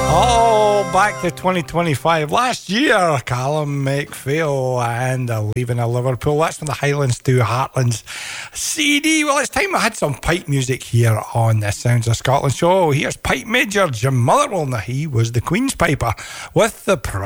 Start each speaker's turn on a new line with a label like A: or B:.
A: Oh, back to 2025. Last year, Callum McPhail and Leaving of Liverpool. That's from the Highlands to Heartlands CD. Well, it's time we had some pipe music here on the Sounds of Scotland show. Here's Pipe Major Jim Motherwell. Now, he was the Queen's Piper with the